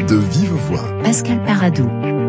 De vive voix. Pascal Paradou.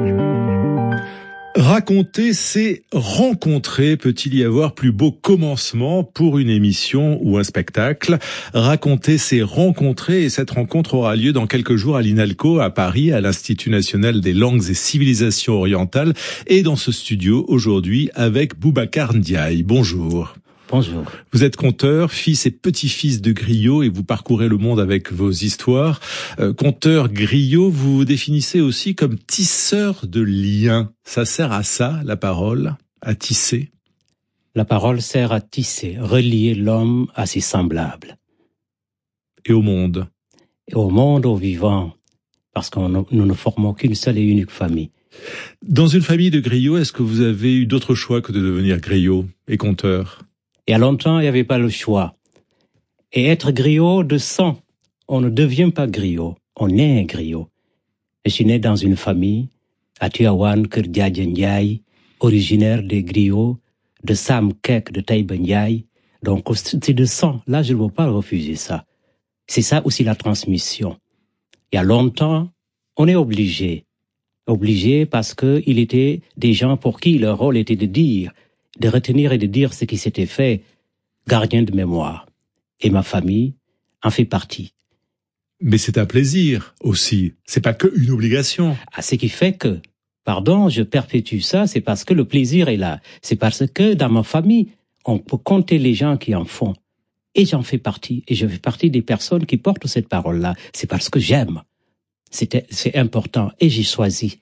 Raconter, c'est rencontrer. Peut-il y avoir plus beau commencement pour une émission ou un spectacle? Raconter, c'est rencontrer, et cette rencontre aura lieu dans quelques jours à l'INALCO, à Paris, à l'Institut national des langues et civilisations orientales, et dans ce studio aujourd'hui avec Boubacar Ndiaye. Bonjour. Bonjour. Vous êtes conteur, fils et petit-fils de griot, et vous parcourez le monde avec vos histoires. Conteur griot, vous vous définissez aussi comme tisseur de liens. Ça sert à ça, la parole, à tisser? La parole sert à tisser, relier l'homme à ses semblables. Et au monde? Et au monde, au vivant, parce que nous ne formons qu'une seule et unique famille. Dans une famille de griots, est-ce que vous avez eu d'autres choix que de devenir griot et conteur? Il y a longtemps, il n'y avait pas le choix. Et être griot de sang, on ne devient pas griot, on est un griot. Je suis né dans une famille, à Tiawan, Kerdiadja Ndiaye, originaire des griots, de Sam Kek, de Taïba Ndiaye. Donc, c'est de sang. Là, je ne veux pas refuser ça. C'est ça aussi la transmission. Il y a longtemps, on est obligé. Obligé parce que il était des gens pour qui leur rôle était de retenir et de dire ce qui s'était fait, gardien de mémoire. Et ma famille en fait partie. Mais c'est un plaisir aussi, c'est pas que une obligation. Ah, ce qui fait que, je perpétue ça, c'est parce que le plaisir est là. C'est parce que dans ma famille, on peut compter les gens qui en font. Et j'en fais partie. Et je fais partie des personnes qui portent cette parole-là. C'est parce que j'aime. C'est important. Et j'ai choisi.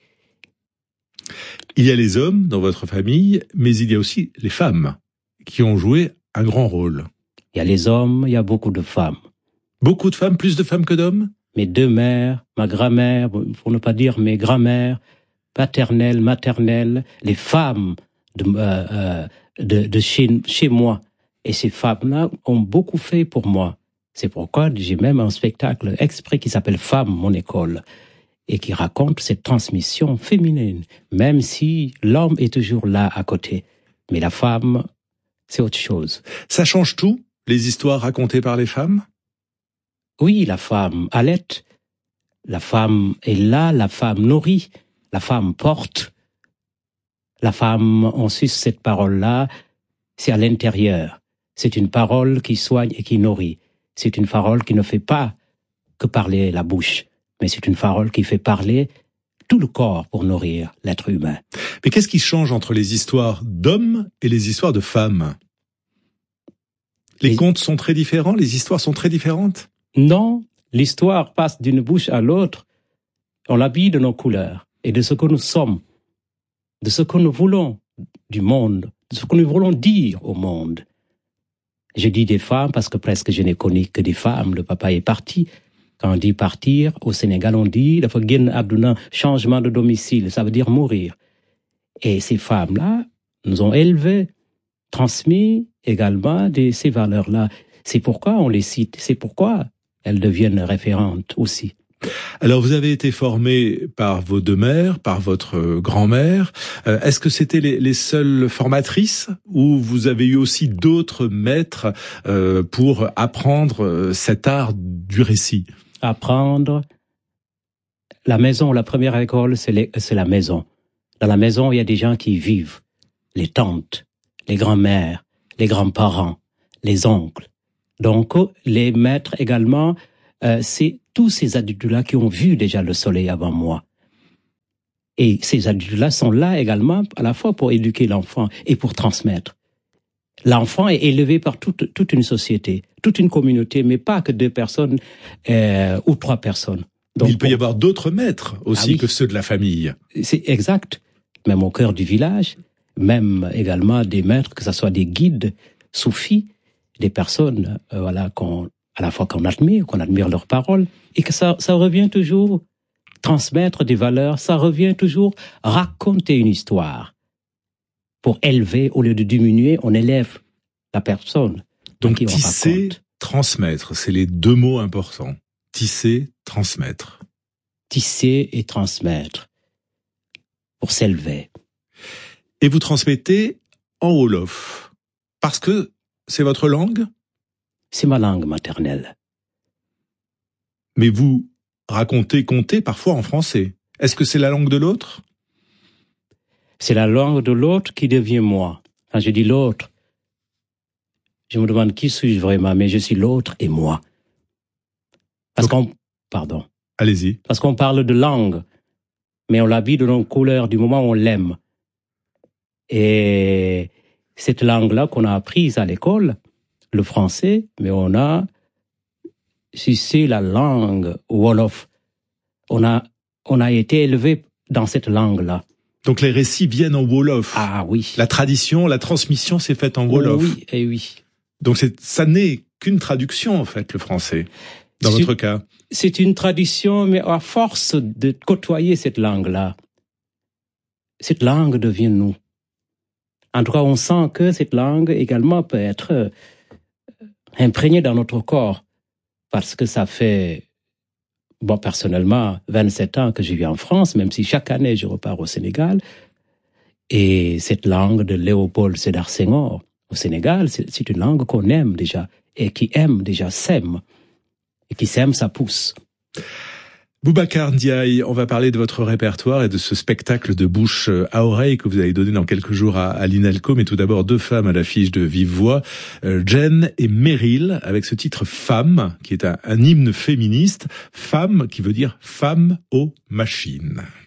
Il y a les hommes dans votre famille, mais il y a aussi les femmes qui ont joué un grand rôle. Il y a les hommes, il y a beaucoup de femmes. Beaucoup de femmes, plus de femmes que d'hommes? Mes deux mères, ma grand-mère, pour ne pas dire mes grand-mères, paternelles, maternelles, les femmes de chez moi. Et ces femmes-là ont beaucoup fait pour moi. C'est pourquoi j'ai même un spectacle exprès qui s'appelle Femmes, mon école, et qui raconte cette transmission féminine, même si l'homme est toujours là à côté. Mais la femme, c'est autre chose. Ça change tout, les histoires racontées par les femmes? Oui, la femme allaite, la femme est là, la femme nourrit, la femme porte. La femme, on suce cette parole-là, c'est à l'intérieur. C'est une parole qui soigne et qui nourrit. C'est une parole qui ne fait pas que parler la bouche, mais c'est une parole qui fait parler tout le corps pour nourrir l'être humain. Mais qu'est-ce qui change entre les histoires d'hommes et les histoires de femmes? Les contes sont très différents, les histoires sont très différentes? Non, l'histoire passe d'une bouche à l'autre. On l'habille de nos couleurs et de ce que nous sommes, de ce que nous voulons du monde, de ce que nous voulons dire au monde. Je dis des femmes parce que presque je n'ai connu que des femmes. Le papa est parti. Quand on dit partir, au Sénégal, on dit dafa génn àdduna, changement de domicile, ça veut dire mourir. Et ces femmes-là nous ont élevés, transmis également ces valeurs-là. C'est pourquoi on les cite, c'est pourquoi elles deviennent référentes aussi. Alors vous avez été formé par vos deux mères, par votre grand-mère. Est-ce que c'était les seules formatrices ou vous avez eu aussi d'autres maîtres pour apprendre cet art du récit? Apprendre. La maison, la première école, c'est la maison. Dans la maison, il y a des gens qui vivent. Les tantes, les grands-mères, les grands-parents, les oncles. Donc, les maîtres également, c'est tous ces adultes-là qui ont vu déjà le soleil avant moi. Et ces adultes-là sont là également à la fois pour éduquer l'enfant et pour transmettre. L'enfant est élevé par toute une société, toute une communauté, mais pas que 2 personnes ou 3 personnes. Donc, il peut y avoir d'autres maîtres aussi que ceux de la famille. C'est exact. Même au cœur du village, même également des maîtres, que ce soit des guides soufis, des personnes à la fois qu'on admire leurs paroles, et que ça revient toujours transmettre des valeurs, ça revient toujours raconter une histoire. Pour élever, au lieu de diminuer, on élève la personne. Donc tisser, transmettre, c'est les 2 mots importants. Tisser, transmettre. Tisser et transmettre. Pour s'élever. Et vous transmettez en wolof. Parce que c'est votre langue? C'est ma langue maternelle. Mais vous raconter, conter, parfois en français. Est-ce que c'est la langue de l'autre? C'est la langue de l'autre qui devient moi. Quand je dis l'autre, je me demande qui suis-je vraiment, mais je suis l'autre et moi. Pardon. Allez-y. Parce qu'on parle de langue, mais on l'habille de nos couleurs du moment où on l'aime. Et cette langue-là qu'on a apprise à l'école, le français, mais si c'est la langue Wolof, on a été élevé dans cette langue-là. Donc les récits viennent en Wolof. Ah oui. La tradition, la transmission s'est faite en Wolof. Oui, et oui. Donc ça n'est qu'une traduction, en fait, le français, dans votre cas. C'est une tradition, mais à force de côtoyer cette langue-là, cette langue devient nous. En tout cas, on sent que cette langue également peut être imprégnée dans notre corps, parce que ça fait, personnellement, 27 ans que je vis en France, même si chaque année je repars au Sénégal. Et cette langue de Léopold Sédar Senghor au Sénégal, c'est une langue qu'on aime déjà, et qui aime déjà sème. Et qui sème, ça pousse. Boubacar Ndiaye, on va parler de votre répertoire et de ce spectacle de bouche à oreille que vous allez donner dans quelques jours à l'INALCO. Mais tout d'abord, 2 femmes à l'affiche de Vive Voix, Jen et Meryl, avec ce titre Femme, qui est un hymne féministe. Femme qui veut dire femme aux machines.